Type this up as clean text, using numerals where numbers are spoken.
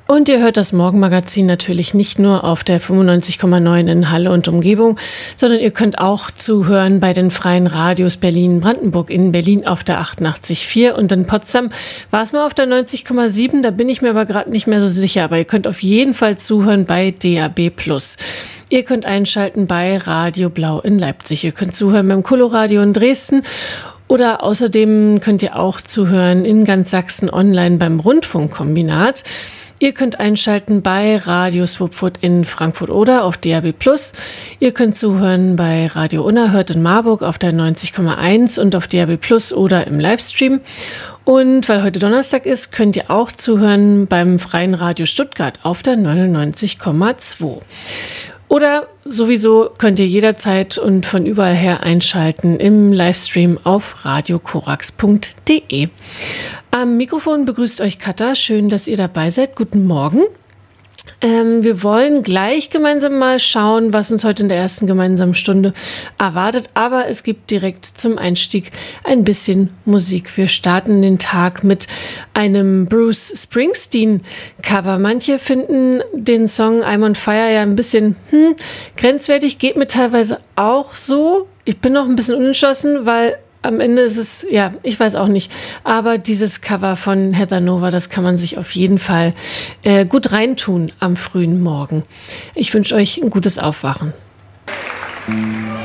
Und ihr hört das Morgenmagazin natürlich nicht nur auf der 95,9 in Halle und Umgebung, sondern ihr könnt auch zuhören bei den freien Radios Berlin-Brandenburg, in Berlin auf der 88,4 und in Potsdam war es mal auf der 90,7, da bin ich mir aber gerade nicht mehr so sicher, aber ihr könnt auf jeden Fall zuhören bei DAB+. Ihr könnt einschalten bei Radio Blau in Leipzig, ihr könnt zuhören beim Coloradio in Dresden. Oder außerdem könnt ihr auch zuhören in ganz Sachsen online beim Rundfunkkombinat. Ihr könnt einschalten bei Radio Swupfurt in Frankfurt oder auf DAB+. Ihr könnt zuhören bei Radio Unerhört in Marburg auf der 90,1 und auf DAB+ oder im Livestream. Und weil heute Donnerstag ist, könnt ihr auch zuhören beim Freien Radio Stuttgart auf der 99,2. Oder sowieso könnt ihr jederzeit und von überall her einschalten im Livestream auf radiokorax.de. Am Mikrofon begrüßt euch Katha. Schön, dass ihr dabei seid. Guten Morgen. Wir wollen gleich gemeinsam mal schauen, was uns heute in der ersten gemeinsamen Stunde erwartet. Aber es gibt direkt zum Einstieg ein bisschen Musik. Wir starten den Tag mit einem Bruce Springsteen-Cover. Manche finden den Song I'm on Fire ja ein bisschen grenzwertig. Geht mir teilweise auch so. Ich bin noch ein bisschen unentschlossen, weil am Ende ist es, ja, ich weiß auch nicht, aber dieses Cover von Heather Nova, das kann man sich auf jeden Fall gut reintun am frühen Morgen. Ich wünsche euch ein gutes Aufwachen.